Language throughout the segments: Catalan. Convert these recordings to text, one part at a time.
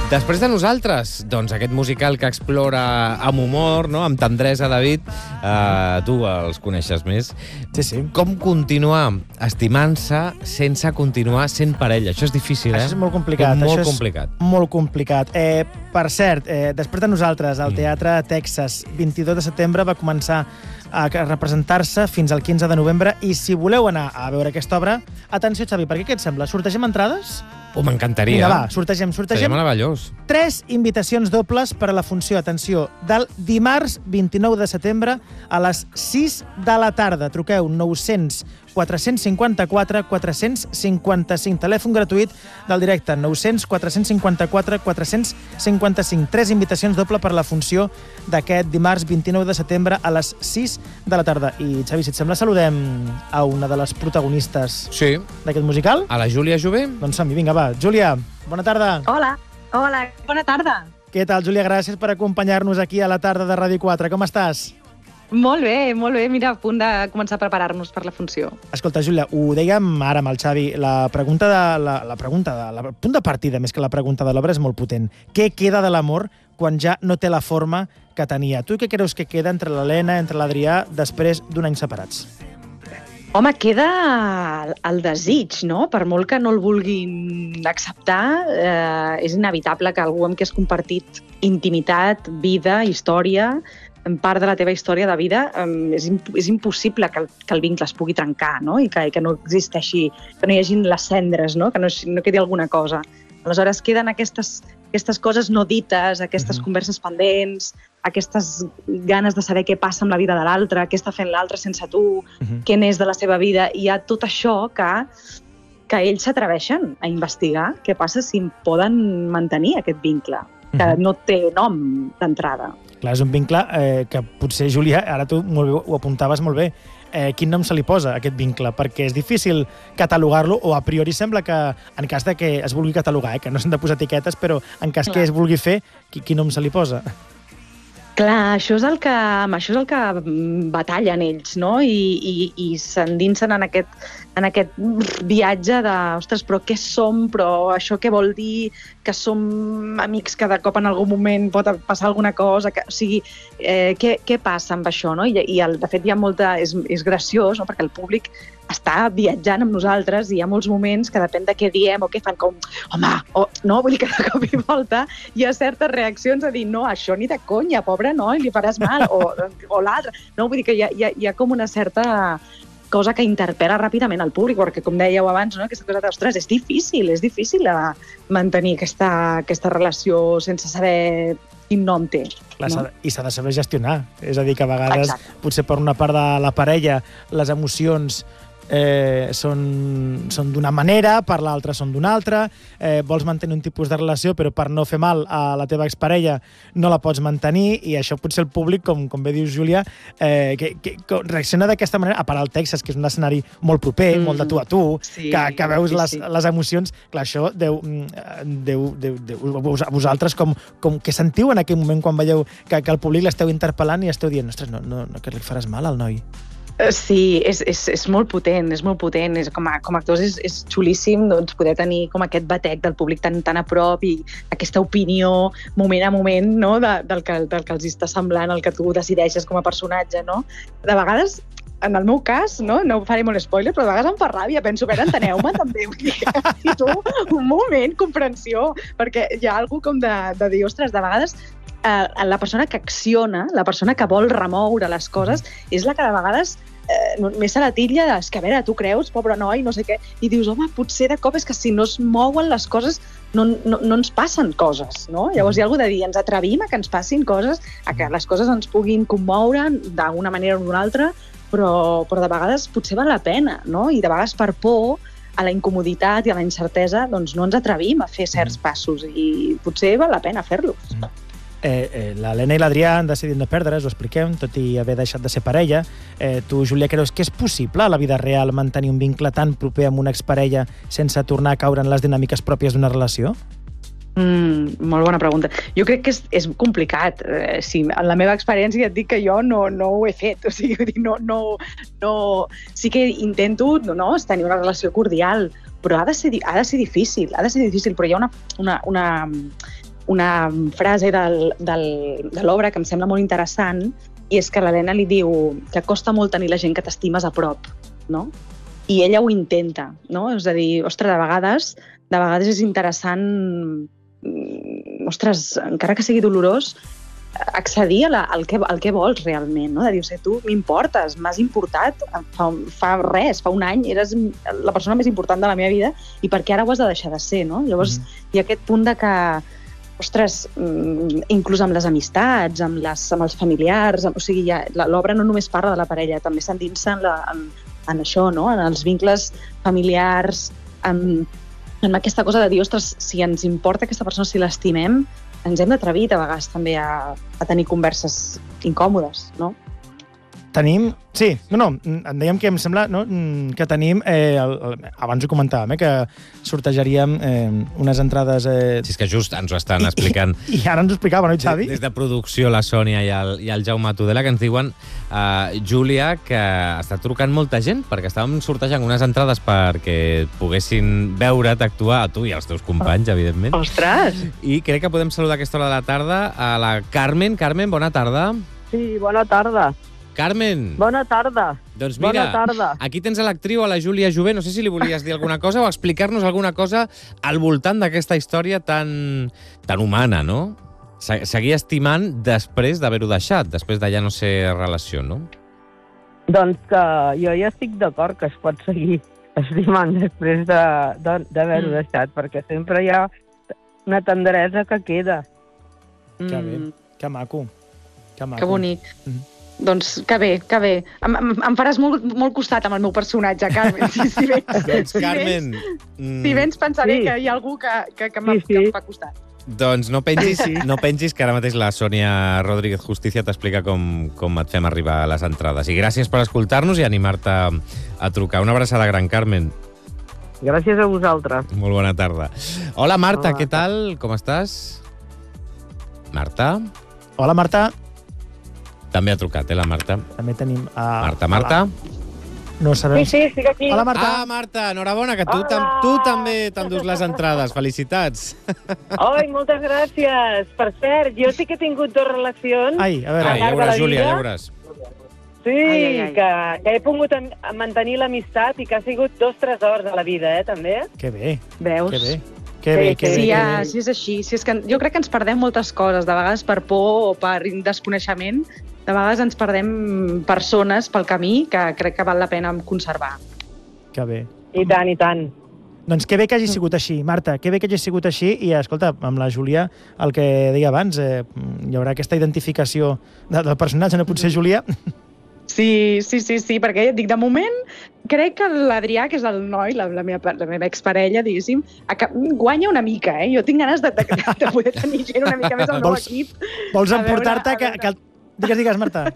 Després de nosaltres, doncs aquest musical que explora amb humor, no? Amb tendresa, David, tu els coneixes més. Sí. Com continuar estimant-se sense continuar sent parella? Això és difícil, Això és molt complicat. Molt complicat. Per cert, després de nosaltres, al Teatre Texas, 22 de setembre va començar a representar-se fins al 15 de novembre, i si voleu anar a veure aquesta obra, atenció, Xavi, perquè què et sembla? Sortegem entrades? M'encantaria. Vinga, va, sortegem. Seria meravellós. 3 invitacions dobles per a la funció, atenció, del dimarts 29 de setembre a les 6 de la tarda. Truqueu 900 454 455. Telèfon gratuït del directe, 900 454 455. 3 invitacions doble per a la funció d'aquest dimarts 29 de setembre a les 6 de la tarda. I, Xavi, si et sembla, saludem a una de les protagonistes d'aquest musical. A la Júlia Jové. Doncs som-hi, vinga, va. Júlia, bona tarda. Hola, bona tarda. Què tal, Júlia? Gràcies per acompanyar-nos aquí a la tarda de Ràdio 4. Com estàs? Molt bé. Mira, a punt de començar a preparar-nos per la funció. Escolta, Júlia, ho dèiem ara amb el Xavi, el punt de partida, més que la pregunta de l'obra, és molt potent. Què queda de l'amor quan ja no té la forma que tenia? Tu què creus que queda entre l'Helena, entre l'Adrià, després d'un any separats? Home, queda el desig, no? Per molt que no el vulguin acceptar, és inevitable que algú amb qui has compartit intimitat, vida, història, en part de la teva història de vida, és impossible que el vincle es pugui trencar, no? I que no existeixi, que no hi hagin les cendres, no? Que no quedi alguna cosa. Aleshores queden aquestes coses no dites, aquestes converses pendents, aquestes ganes de saber què passa amb la vida de l'altre, què està fent l'altre sense tu, què n'és de la seva vida. I hi ha tot això que ells s'atreveixen a investigar què passa si poden mantenir aquest vincle, que no té nom d'entrada. Clar, és un vincle que potser, Júlia, ara tu ho apuntaves molt bé, quin nom se li posa a aquest vincle? Perquè és difícil catalogar-lo, o a priori sembla que, en cas de que es vulgui catalogar, que no s'han de posar etiquetes, però en cas que es vulgui fer, quin nom se li posa? Clar, això és el que batallen ells, no? I s'endinsen en aquest viatge de, ostres, però què som? Però això què vol dir? Que som amics que de cop en algun moment pot passar alguna cosa? O sigui, què passa amb això, no? I de fet hi ha molta... És graciós, no? Perquè el públic està viatjant amb nosaltres i hi ha molts moments que depèn de què diem o què fan, com, home, no? Vull dir que de cop i volta hi ha certes reaccions a dir, no, això ni de conya, pobre noi, li faràs mal, o l'altre. No, vull dir que hi ha com una certa cosa que interpel·la ràpidament al públic, perquè, com dèieu abans, no? Aquesta cosa d'ostres, és difícil mantenir aquesta relació sense saber quin nom té. Clar, no? I s'ha de saber gestionar. És a dir, que a vegades, potser per una part de la parella, les emocions són d'una manera, per l'altra són d'una altra, vols mantenir un tipus de relació, però per no fer mal a la teva exparella no la pots mantenir, i això potser el públic, com bé dius, Júlia, que reacciona d'aquesta manera, a part al Texas, que és un escenari molt proper, molt de tu a tu, que veus les emocions. Clar, això vosaltres què sentiu en aquell moment quan veieu que el públic l'esteu interpel·lant i esteu dient, ostres, no, que li faràs mal al noi? Sí, és molt potent, com a actors és xulíssim, doncs, poder tenir com aquest batec del públic tan a prop i aquesta opinió moment a moment, no? del que els està semblant el que tu decideixes com a personatge, no? De vegades, en el meu cas, no faré molt spoiler, però de vegades em fa ràbia, penso, enteneu-me també, vull dir, i tu, un moment, comprensió, perquè hi ha algú com de dir, ostres, de vegades la persona que acciona, la persona que vol remoure les coses, és la que de vegades més se la titlla de, que a veure, tu creus, pobre noi, no sé què, i dius, home, potser de cop és que si no es mouen les coses no ens passen coses, no? Llavors hi ha algú de dir, ens atrevim a que ens passin coses, a que les coses ens puguin commoure d'una manera o d'una altra, però de vegades potser val la pena, no? I de vegades per por a la incomoditat i a la incertesa, doncs no ens atrevim a fer certs passos i potser val la pena fer-los. L'Helena i l'Adrià han decidit no perdre's, ho expliquem, tot i haver deixat de ser parella. Tu, Júlia, creus que és possible a la vida real mantenir un vincle tan proper amb una exparella sense tornar a caure en les dinàmiques pròpies d'una relació? Molt bona pregunta. Jo crec que és complicat. En la meva experiència et dic que jo no ho he fet. O sigui, sí que intento tenir una relació cordial, però ha de ser difícil, però hi ha una frase de l'obra que em sembla molt interessant, i és que l'Helena li diu que costa molt tenir la gent que t'estimes a prop, no? I ella ho intenta, no? És a dir, ostres, de vegades és interessant, ostres, encara que sigui dolorós, accedir al que vols realment, no? De dir, tu m'importes, m'has importat, fa un any, eres la persona més important de la meva vida i per què ara ho has de deixar de ser, no? Llavors, hi ha aquest punt de que, ostres, inclús amb les amistats, amb els familiars, o sigui, l'obra no només parla de la parella, també s'endinsa en això, no? En els vincles familiars, en aquesta cosa de dir, ostres, si ens importa aquesta persona, si l'estimem, ens hem d'atrevir de vegades també a tenir converses incòmodes, no? Tenim... Sí, em dèiem que em sembla que tenim... abans ho comentàvem, que sortejaríem unes entrades... Sí, és que just ens ho estan explicant. I ara ens ho explicava, no, Xavi? Des de producció, la Sònia i el Jaume Tudela, que ens diuen, Júlia, que està trucant molta gent, perquè estàvem sortejant unes entrades perquè poguessin veure't actuar, a tu i als teus companys, evidentment. Ostres! I crec que podem saludar a aquesta hora de la tarda a la Carmen. Carmen, bona tarda. Sí, bona tarda. Carmen. Bona tarda. Doncs mira, bona tarda. Aquí tens a l'actriu, a la Júlia Jové. No sé si li volies dir alguna cosa o explicar-nos alguna cosa al voltant d'aquesta història tan humana, no? Seguir estimant després d'haver-ho deixat, després de ja no ser relació, no? Doncs que jo ja estic d'acord que es pot seguir estimant després d'haver-ho deixat, perquè sempre hi ha una tendresa que queda. Que bé, que maco. Que bonic. Doncs que bé, que bé. Em faràs molt costat amb el meu personatge, Carmen. Carmen... Si vens, pensaré que hi ha algú que em fa costat. Doncs no pengis que ara mateix la Sònia Rodríguez Justicia t'explica com et fem arribar a les entrades. I gràcies per escoltar-nos i animar-te a trucar. Una abraçada gran, Carmen. Gràcies a vosaltres. Molt bona tarda. Hola, Marta, què tal? Com estàs? Marta? Hola, Marta. També ha trucat, la Marta. També tenim... Marta? No sabem... Sí, estic aquí. Hola, Marta. Marta, enhorabona, que tu també t'endús les entrades. Felicitats. Ai, moltes gràcies. Per cert, jo sí que he tingut 2 relacions. Ai, a veure. Ja veuràs, Júlia, ja veuràs. Sí, que he pogut mantenir l'amistat i que ha sigut 2 tresors a la vida, també. Que bé. Veus? Que bé. Que bé, que bé. Sí, és així. És que jo crec que ens perdem moltes coses, de vegades per por o per desconeixement. De vegades ens perdem persones pel camí que crec que val la pena conservar. Que bé. I tant, i tant. Doncs que bé que hagi sigut així, Marta, que bé que hagi sigut així. I, escolta, amb la Júlia, el que deia abans, hi haurà aquesta identificació del personatge, no pot ser Júlia? Sí, perquè ja et dic, de moment, crec que l'Adrià, que és el noi, la meva exparella, diguéssim, guanya una mica, Jo tinc ganes de poder tenir gent una mica més al meu equip. Vols emportar-te que... Digues, Marta.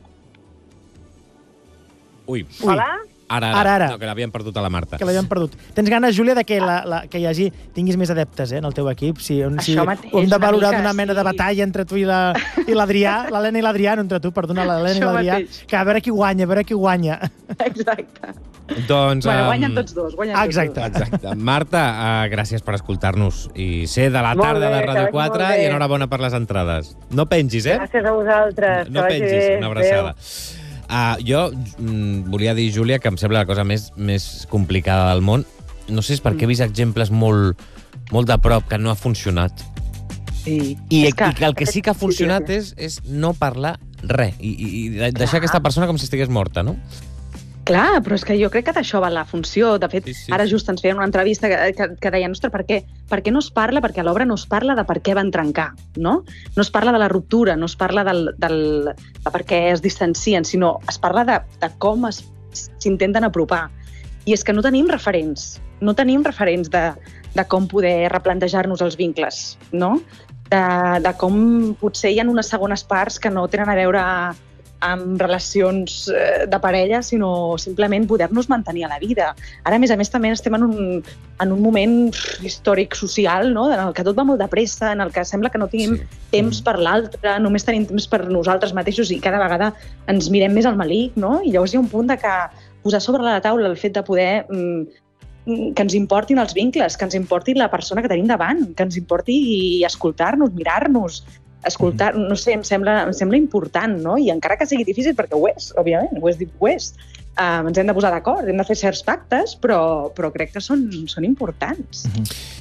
Ui. Hola? Ara. No, que l'havíem perdut a la Marta. Que l'havíem perdut. Tens ganes, Júlia, de que tinguis més adeptes en el teu equip? Si hem de valorar d'una mena de batalla entre tu i l'Adrià, l'Helena i l'Adrià, no entre tu, perdona, l'Helena i l'Adrià, que a veure qui guanya, Exacte. Doncs... guanyen tots dos, Exacte. Marta, gràcies per escoltar-nos i ser de la tarda de Ràdio 4 i enhorabona per les entrades. No pengis, Gràcies a vosaltres. No pengis, una abraçada. Jo volia dir, Júlia, que em sembla la cosa més complicada del món. No sé si és perquè he vist exemples molt de prop que no ha funcionat. Sí. I que el que sí que ha funcionat és no parlar res i deixar aquesta persona com si estigués morta, no? Clar, però és que jo crec que d'això va la funció. De fet, ara just ens feien una entrevista que deien, ostres, per què no es parla? Perquè a l'obra no es parla de per què van trencar, no? No es parla de la ruptura, no es parla de per què es distancien, sinó es parla de com s'intenten apropar. I és que no tenim referents de com poder replantejar-nos els vincles, no? De com potser hi ha unes segones parts que no tenen a veure amb relacions de parella, sinó simplement poder-nos mantenir a la vida. Ara, a més, també estem en un moment històric social, no? En el que tot va molt de pressa, en el que sembla que no tinguem temps per l'altre, només tenim temps per nosaltres mateixos i cada vegada ens mirem més al malic, no? I llavors hi ha un punt de que posar sobre la taula el fet de poder que ens importin els vincles, que ens importi la persona que tenim davant, que ens importi escoltar-nos, mirar-nos, escoltar, no sé, em sembla important, no? I encara que sigui difícil, perquè ho és, òbviament, ho és, ens hem de posar d'acord, hem de fer certs pactes, però crec que són importants.